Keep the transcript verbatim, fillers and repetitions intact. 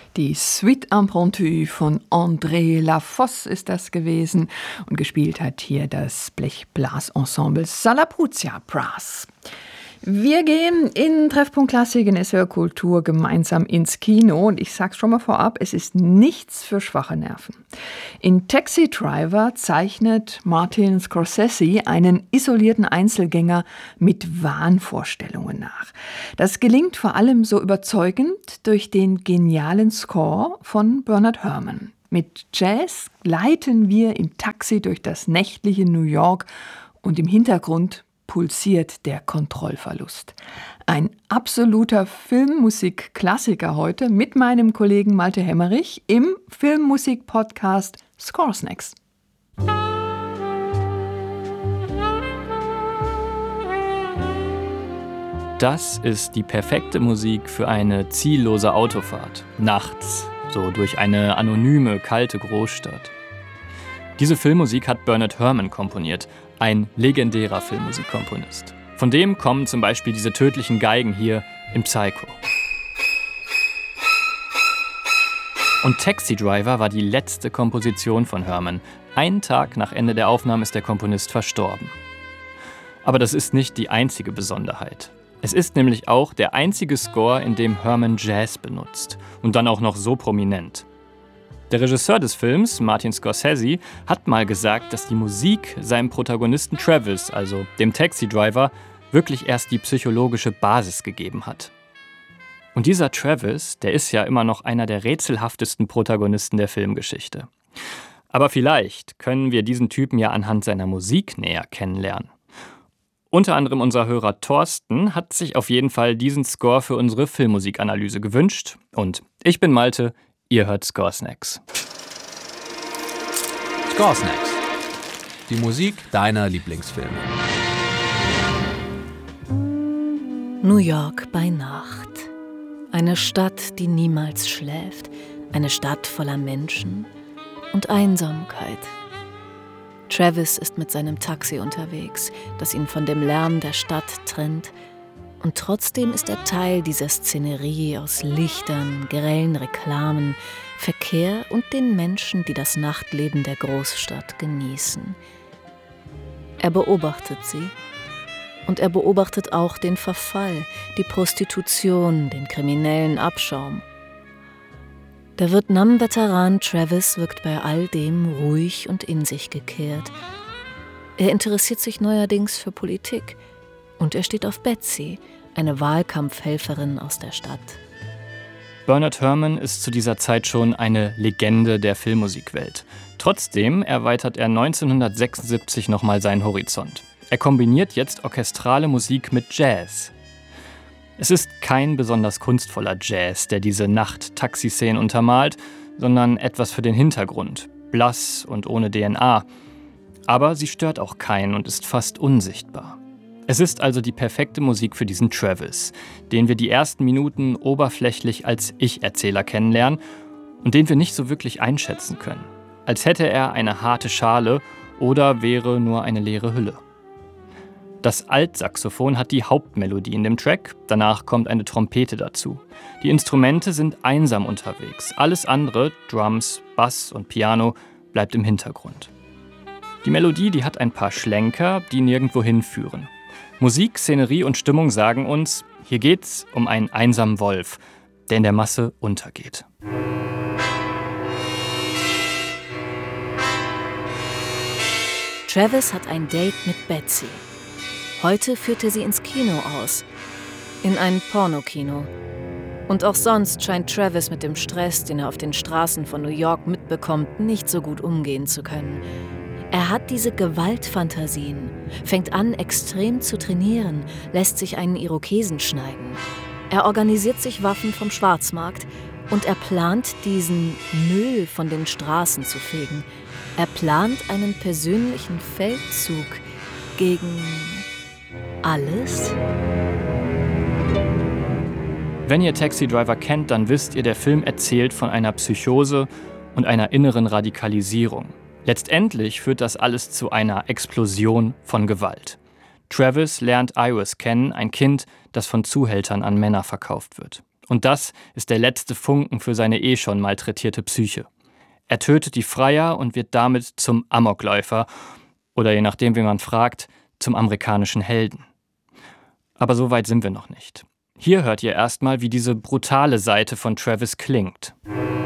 Die Suite Impromptue von André Lafosse ist das gewesen und gespielt hat hier das Blechblasensemble Salapuzia Brass. Wir gehen in Treffpunkt Klassik in S W R Kultur gemeinsam ins Kino und ich sag's schon mal vorab, es ist nichts für schwache Nerven. In Taxi Driver zeichnet Martin Scorsese einen isolierten Einzelgänger mit Wahnvorstellungen nach. Das gelingt vor allem so überzeugend durch den genialen Score von Bernard Herrmann. Mit Jazz gleiten wir im Taxi durch das nächtliche New York und im Hintergrund pulsiert der Kontrollverlust. Ein absoluter Filmmusik-Klassiker heute mit meinem Kollegen Malte Hemmerich im Filmmusik-Podcast Scoresnacks. Das ist die perfekte Musik für eine ziellose Autofahrt. Nachts, so durch eine anonyme, kalte Großstadt. Diese Filmmusik hat Bernard Herrmann komponiert, ein legendärer Filmmusikkomponist. Von dem kommen zum Beispiel diese tödlichen Geigen hier im Psycho. Und Taxi Driver war die letzte Komposition von Herrmann. Einen Tag nach Ende der Aufnahme ist der Komponist verstorben. Aber das ist nicht die einzige Besonderheit. Es ist nämlich auch der einzige Score, in dem Herrmann Jazz benutzt. Und dann auch noch so prominent. Der Regisseur des Films, Martin Scorsese, hat mal gesagt, dass die Musik seinem Protagonisten Travis, also dem Taxi-Driver, wirklich erst die psychologische Basis gegeben hat. Und dieser Travis, der ist ja immer noch einer der rätselhaftesten Protagonisten der Filmgeschichte. Aber vielleicht können wir diesen Typen ja anhand seiner Musik näher kennenlernen. Unter anderem unser Hörer Thorsten hat sich auf jeden Fall diesen Score für unsere Filmmusikanalyse gewünscht. Und ich bin Malte. Ihr hört Scoresnacks. Scoresnacks. Die Musik deiner Lieblingsfilme. New York bei Nacht. Eine Stadt, die niemals schläft. Eine Stadt voller Menschen und Einsamkeit. Travis ist mit seinem Taxi unterwegs, das ihn von dem Lärm der Stadt trennt. Und trotzdem ist er Teil dieser Szenerie aus Lichtern, grellen Reklamen, Verkehr und den Menschen, die das Nachtleben der Großstadt genießen. Er beobachtet sie. Und er beobachtet auch den Verfall, die Prostitution, den kriminellen Abschaum. Der Vietnam-Veteran Travis wirkt bei all dem ruhig und in sich gekehrt. Er interessiert sich neuerdings für Politik. Und er steht auf Betsy, eine Wahlkampfhelferin aus der Stadt. Bernard Herrmann ist zu dieser Zeit schon eine Legende der Filmmusikwelt. Trotzdem erweitert er neunzehnhundertsechsundsiebzig nochmal seinen Horizont. Er kombiniert jetzt orchestrale Musik mit Jazz. Es ist kein besonders kunstvoller Jazz, der diese Nacht-Taxi-Szenen untermalt, sondern etwas für den Hintergrund, blass und ohne D N A. Aber sie stört auch keinen und ist fast unsichtbar. Es ist also die perfekte Musik für diesen Travis, den wir die ersten Minuten oberflächlich als Ich-Erzähler kennenlernen und den wir nicht so wirklich einschätzen können. Als hätte er eine harte Schale oder wäre nur eine leere Hülle. Das Altsaxophon hat die Hauptmelodie in dem Track, danach kommt eine Trompete dazu. Die Instrumente sind einsam unterwegs, alles andere, Drums, Bass und Piano, bleibt im Hintergrund. Die Melodie, die hat ein paar Schlenker, die nirgendwo hinführen. Musik, Szenerie und Stimmung sagen uns, hier geht's um einen einsamen Wolf, der in der Masse untergeht. Travis hat ein Date mit Betsy. Heute führt er sie ins Kino aus. In ein Pornokino. Und auch sonst scheint Travis mit dem Stress, den er auf den Straßen von New York mitbekommt, nicht so gut umgehen zu können. Er hat diese Gewaltfantasien, fängt an, extrem zu trainieren, lässt sich einen Irokesen schneiden. Er organisiert sich Waffen vom Schwarzmarkt und er plant, diesen Müll von den Straßen zu fegen. Er plant einen persönlichen Feldzug gegen alles. Wenn ihr Taxi Driver kennt, dann wisst ihr, der Film erzählt von einer Psychose und einer inneren Radikalisierung. Letztendlich führt das alles zu einer Explosion von Gewalt. Travis lernt Iris kennen, ein Kind, das von Zuhältern an Männer verkauft wird. Und das ist der letzte Funken für seine eh schon malträtierte Psyche. Er tötet die Freier und wird damit zum Amokläufer oder je nachdem, wie man fragt, zum amerikanischen Helden. Aber so weit sind wir noch nicht. Hier hört ihr erstmal, wie diese brutale Seite von Travis klingt.